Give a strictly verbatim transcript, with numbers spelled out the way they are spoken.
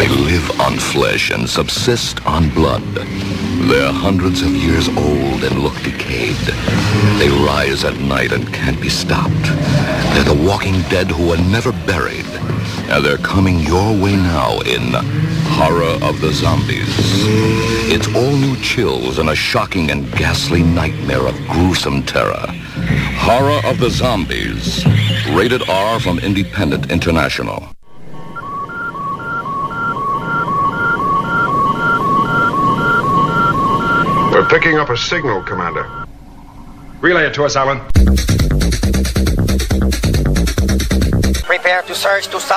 They live on flesh and subsist on blood. They're hundreds of years old and look decayed. They rise at night and can't be stopped. They're the walking dead who are never buried. And they're coming your way now in Horror of the Zombies. It's all new chills and a shocking and ghastly nightmare of gruesome terror. Horror of the Zombies. Rated R from Independent International. We're picking up a signal, Commander. Relay it to us, Alan. Prepare to search to